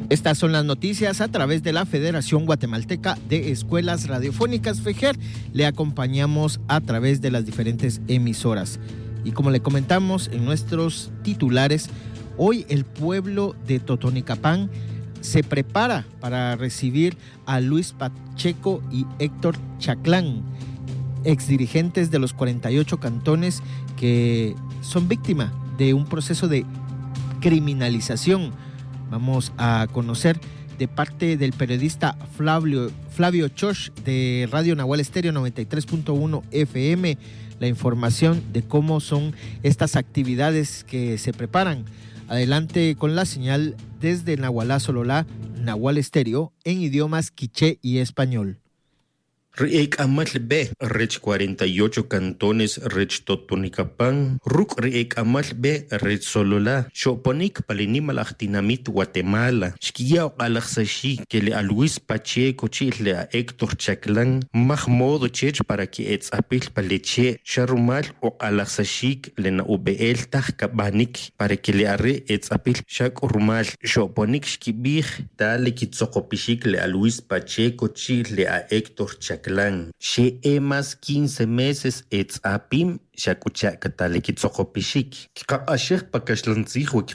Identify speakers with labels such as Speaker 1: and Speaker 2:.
Speaker 1: Estas son las noticias a través de la Federación Guatemalteca de Escuelas Radiofónicas, FEGER. Le acompañamos a través de las diferentes emisoras. Y como le comentamos en nuestros titulares, hoy el pueblo de Totonicapán se prepara para recibir a Luis Pacheco y Héctor Chaclán, exdirigentes de los 48 cantones que son víctimas de un proceso de criminalización. Vamos a conocer de parte del periodista Flavio Chosh de Radio Nahual Estéreo 93.1 FM la información de cómo son estas actividades que se preparan. Adelante con la señal desde Nahualá Sololá, Nahual Estéreo, en idiomas quiché y español.
Speaker 2: Riek amal be, rech 48 cantones rech Totonicapán, ruk riek amal be, rech Sololá, xoponik palinimal achtinamit Guatemala, xkiya oqalaksashi, que le a Luis Pacheco le a Héctor Chaclán, modo chech para que etzapil paleche, sharumal oqalaksashik le na ubeel kabanik, para que le arre etzapil shak urmal, xoponik xkibij, dale kitzokopishik le a Luis Pacheco le a Héctor Chaclán. She emas 15 meses etzapim shakucha katale kitzokopishik. Kika ashir pakashlantzih